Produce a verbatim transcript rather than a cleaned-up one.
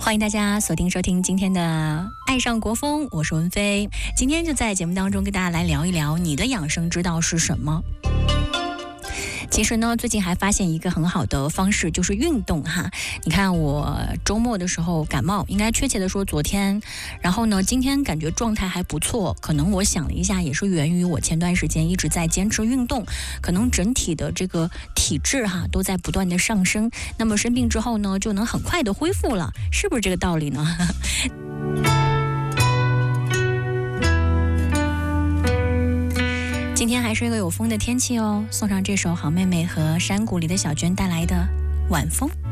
欢迎大家锁定收听今天的爱上国风，我是文飞。今天就在节目当中跟大家来聊一聊你的养生之道是什么。其实呢，最近还发现一个很好的方式，就是运动哈。你看我周末的时候感冒，应该确切的说昨天，然后呢今天感觉状态还不错，可能我想了一下，也是源于我前段时间一直在坚持运动，可能整体的这个体质哈都在不断的上升，那么生病之后呢就能很快的恢复了，是不是这个道理呢？今天还是一个有风的天气哦，送上这首好妹妹和山谷里的小娟带来的晚风。